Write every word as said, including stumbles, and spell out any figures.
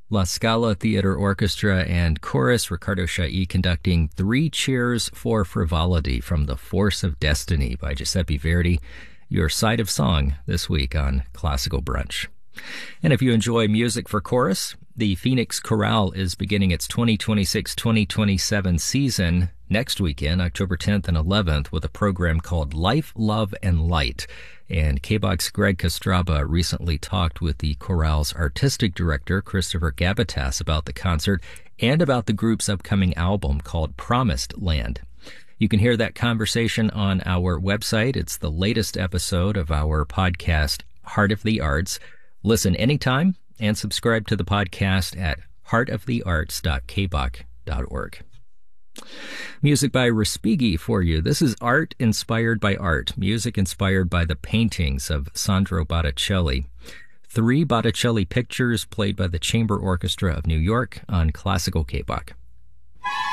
La Scala Theater Orchestra and Chorus, Riccardo Chailly conducting Three Cheers for Frivolity from The Force of Destiny by Giuseppe Verdi, your side of song this week on Classical Brunch. And if you enjoy music for chorus, the Phoenix Chorale is beginning its twenty twenty-six twenty twenty-seven season next weekend, October tenth and eleventh, with a program called Life, Love, and Light. And K B O C's Greg Kostraba recently talked with the chorale's artistic director, Christopher Gabatas, about the concert and about the group's upcoming album called Promised Land. You can hear that conversation on our website. It's the latest episode of our podcast, Heart of the Arts. Listen anytime and subscribe to the podcast at heart of the arts dot k b o c dot org. Music by Respighi for you. This is art inspired by art, music inspired by the paintings of Sandro Botticelli. Three Botticelli pictures played by the Chamber Orchestra of New York on Classical K B O C.